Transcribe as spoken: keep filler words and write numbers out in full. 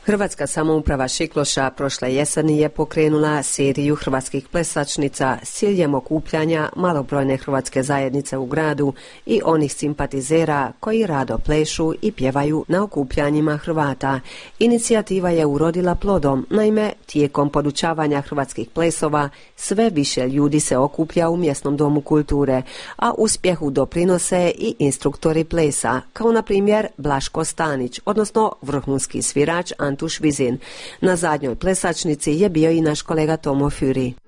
Hrvatska samouprava Šikloša prošle jeseni je pokrenula seriju hrvatskih plesačnica s ciljem okupljanja malobrojne hrvatske zajednice u gradu i onih simpatizera koji rado plešu i pjevaju na okupljanjima Hrvata. Inicijativa je urodila plodom, naime tijekom podučavanja hrvatskih plesova sve više ljudi se okuplja u mjesnom domu kulture, a uspjehu doprinose i instruktori plesa, kao na primjer Blaško Stanić, odnosno vrhunski svirač Antuš Vizin. Na zadnjoj plesačnici je bio i naš kolega Tomo Füri.